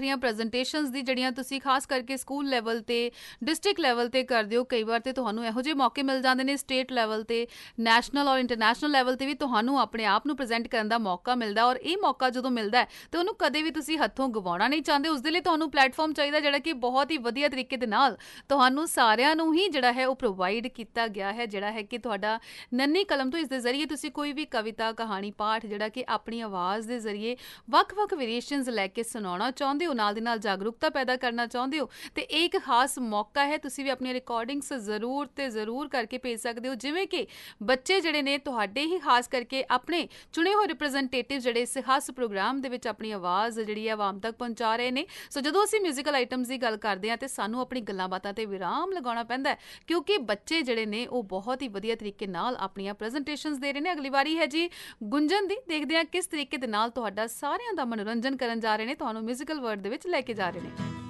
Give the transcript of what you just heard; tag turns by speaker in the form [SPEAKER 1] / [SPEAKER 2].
[SPEAKER 1] ਵੱਖਰੀਆਂ ਪ੍ਰੈਜੈਂਟੇਸ਼ਨਸ ਦੀ ਜਿਹੜੀਆਂ ਤੁਸੀਂ ਖਾਸ ਕਰਕੇ ਸਕੂਲ ਲੈਵਲ ਤੇ ਡਿਸਟ੍ਰਿਕਟ ਲੈਵਲ ਤੇ ਕਰਦੇ ਹੋ, ਕਈ ਵਾਰ ਤੇ ਤੁਹਾਨੂੰ ਇਹੋ ਜਿਹੇ ਮੌਕੇ ਮਿਲ ਜਾਂਦੇ ਨੇ ਸਟੇਟ ਲੈਵਲ ਤੇ, ਨੈਸ਼ਨਲ ਔਰ ਇੰਟਰਨੈਸ਼ਨਲ ਲੈਵਲ ਤੇ ਵੀ ਤੁਹਾਨੂੰ ਆਪਣੇ ਆਪ ਨੂੰ ਪ੍ਰੈਜ਼ੈਂਟ ਕਰਨ ਦਾ ਮੌਕਾ ਮਿਲਦਾ। ਔਰ ਇਹ ਮੌਕਾ ਜਦੋਂ ਮਿਲਦਾ ਹੈ ਤੇ ਉਹਨੂੰ ਕਦੇ ਵੀ ਤੁਸੀਂ ਹੱਥੋਂ ਗਵਾਉਣਾ ਨਹੀਂ ਚਾਹੁੰਦੇ। ਉਸ ਦੇ ਲਈ ਤੁਹਾਨੂੰ ਪਲੇਟਫਾਰਮ ਚਾਹੀਦਾ ਜਿਹੜਾ ਕਿ ਬਹੁਤ ਹੀ ਵਧੀਆ ਤਰੀਕੇ ਦੇ ਨਾਲ ਤੁਹਾਨੂੰ ਸਾਰਿਆਂ ਨੂੰ ਹੀ ਜਿਹੜਾ ਹੈ ਉਹ ਪ੍ਰੋਵਾਈਡ ਕੀਤਾ ਗਿਆ ਹੈ, ਜਿਹੜਾ ਹੈ ਕਿ ਤੁਹਾਡਾ ਨੰਨੀ ਕਲਮ ਤੋਂ ਇਸ ਦੇ ਜ਼ਰੀਏ ਤੁਸੀਂ ਕੋਈ ਵੀ ਕਵਿਤਾ, ਕਹਾਣੀ, ਪਾਠ ਜਿਹੜਾ ਕਿ ਆਪਣੀ ਆਵਾਜ਼ ਦੇ ਜ਼ਰੀਏ ਵੱਖ-ਵੱਖ ਵੇਰੀਏਸ਼ਨਸ ਲੈ ਕੇ ਸੁਣਾਉਣਾ ਚਾਹੁੰਦੇ ਹੋ, ਨਾਲ ਦੀ ਨਾਲ ਜਾਗਰੂਕਤਾ ਪੈਦਾ ਕਰਨਾ ਚਾਹੁੰਦੇ ਹੋ, ਤੇ ਇਹ ਇੱਕ ਖਾਸ ਮੌਕਾ ਹੈ। ਤੁਸੀਂ ਵੀ ਆਪਣੀਆਂ ਰਿਕਾਰਡਿੰਗਸ ਜ਼ਰੂਰ ਤੇ ਜ਼ਰੂਰ ਕਰਕੇ ਭੇਜ ਸਕਦੇ ਹੋ, ਜਿਵੇਂ ਕਿ ਬੱਚੇ ਜਿਹੜੇ ਨੇ ਤੁਹਾਡੇ ਹੀ ਖਾਸ ਕਰਕੇ ਆਪਣੇ ਚੁਣੇ ਹੋਏ ਰਿਪਰੈਜ਼ੈਂਟੇਟਿਵ ਜਿਹੜੇ ਇਸ ਖਾਸ ਪ੍ਰੋਗਰਾਮ ਦੇ ਵਿੱਚ ਆਪਣੀ ਆਵਾਜ਼ ਜਿਹੜੀ ਹੈ ਆਵਾਮ ਤੱਕ ਪਹੁੰਚਾ ਰਹੇ ਨੇ। ਸੋ ਜਦੋਂ ਅਸੀਂ ਮਿਊਜ਼ੀਕਲ ਆਈਟਮਸ ਦੀ ਗੱਲ ਕਰਦੇ ਹਾਂ ਤੇ ਸਾਨੂੰ ਆਪਣੀ ਗੱਲਾਂ ਬਾਤਾਂ ਤੇ ਵਿਰਾਮ ਲਗਾਉਣਾ ਪੈਂਦਾ ਹੈ, ਕਿਉਂਕਿ ਬੱਚੇ ਜਿਹੜੇ ਨੇ ਉਹ ਬਹੁਤ ਹੀ ਵਧੀਆ ਤਰੀਕੇ ਨਾਲ ਆਪਣੀਆਂ ਪ੍ਰੈਜ਼ੈਂਟੇਸ਼ਨਸ ਦੇ ਰਹੇ ਨੇ। ਅਗਲੀ ਵਾਰੀ ਹੈ ਜੀ ਗੁੰਜਨ ਦੀ, ਦੇਖਦੇ ਹਾਂ ਕਿਸ ਤਰੀਕੇ ਦੇ ਨਾਲ ਤੁਹਾਡਾ ਸਾਰਿਆਂ ਦਾ ਮਨੋਰੰਜਨ ਕਰਨ ਜਾ ਰਹੇ ਨੇ, ਤੁਹਾਨੂੰ ਮਿਊਜ਼ੀਕਲ ਵਰਡ ਦੇ ਵਿੱਚ ਲੈ ਕੇ ਜਾ ਰਹੇ ਨੇ।